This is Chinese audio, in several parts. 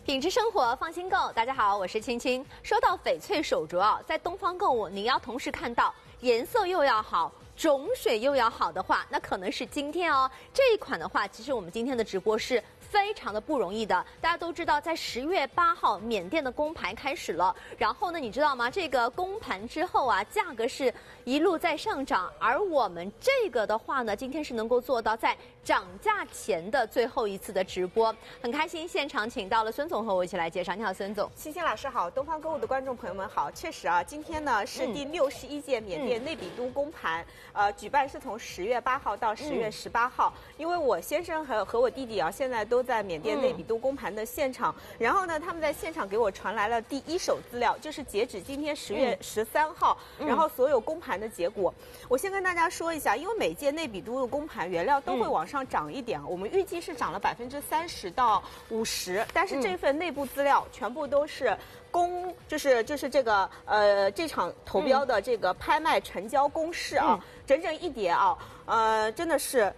品质生活，放心购。大家好，我是青青。说到翡翠手镯啊，在东方购物，你要同时看到颜色又要好，种水又要好的话，那可能是今天哦。这一款的话，其实我们今天的直播是非常的不容易的。大家都知道，在10月8号，缅甸的公盘开始了。然后呢，你知道吗？这个公盘之后啊，价格是一路在上涨。而我们这个的话呢，今天是能够做到在涨价前的最后一次的直播，很开心。现场请到了孙总和我一起来介绍。你好，孙总。 青青老师好，东方购物的观众朋友们好。确实啊，今天呢是第61届缅甸内比都公盘，举办是从10月8号到10月18号。因为我先生和我弟弟啊，现在都在缅甸内比都公盘的现场。然后呢，他们在现场给我传来了第一手资料，就是截止今天10月13号，然后所有公盘的结果。我先跟大家说一下，因为每届内比都的公盘原料都会往上涨一点，我们预计是涨了30%到50%，但是这份内部资料全部都是就是这个这场投标的这个拍卖成交公示啊，整整一叠啊，真的是，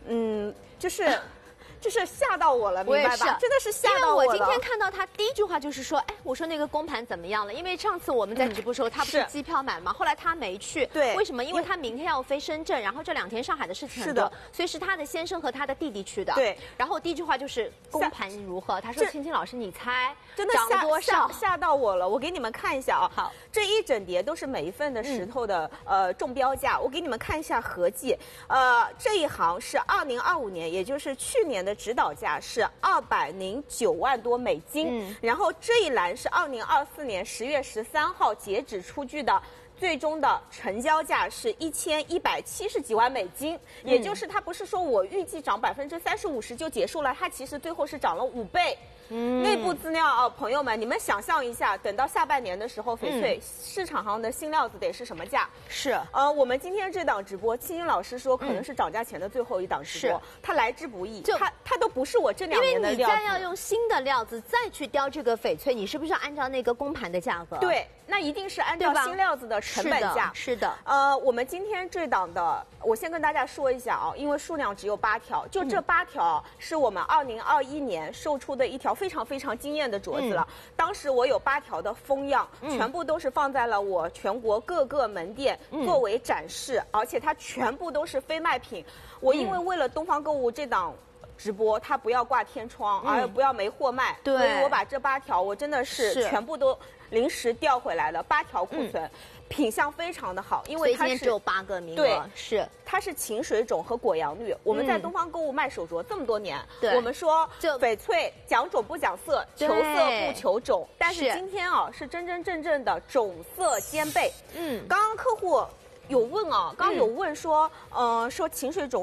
就是吓到我了，明白吧？真的是吓到我了。 因为我今天看到他第一句话就是说，哎，我说那个公盘怎么样了？因为上次我们在直播的时候，他不是机票买了吗？后来他没去， 对， 为什么？因为他明天要飞深圳，然后这2天上海的事情很多，所以是他的先生和他的弟弟去的。 对， 然后第一句话就是公盘如何？他说：“青青老师，你猜真的涨多少？” 吓到我了！我给你们看一下啊。 好， 这一整叠都是每一份的石头的中标价，我给你们看一下合计。这一行是2025年，也就是去年的指导价是209万多美金，然后这一栏是2024年10月13号截止出具的。最终的成交价是1170几万美金，也就是它不是说我预计涨30%-50%就结束了，它其实最后是涨了5倍。内部资料啊，朋友们，你们想象一下，等到下半年的时候，翡翠市场上的新料子得是什么价？ 是我们今天这档直播，青青老师说可能是涨价前的最后一档直播，它来之不易，它都不是我这2年的料子。 因为你再要用新的料子再去雕这个翡翠，你是不是要按照那个公盘的价格？ 对，那一定是按照新料子的成本价。 是的。 我们今天这档的，我先跟大家说一下啊，因为数量只有8条，就这8条是我们2021年售出的一条非常非常惊艳的镯子了。当时我有8条的封样，全部都是放在了我全国各个门店作为展示，而且它全部都是非卖品。我因为了东方购物这档直播，它不要挂天窗，而不要没货卖，所以我把这8条我真的是全部都临时调回来了，8条库存。品相非常的好，因为它是只有8个名额， 对， 是它是晴水种和果阳绿。我们在东方购物卖手镯这么多年，我们说翡翠讲种不讲色，求色不求种，但是今天啊是真真正正的种色兼备。刚刚客户有问啊，刚刚有问说，说晴水种。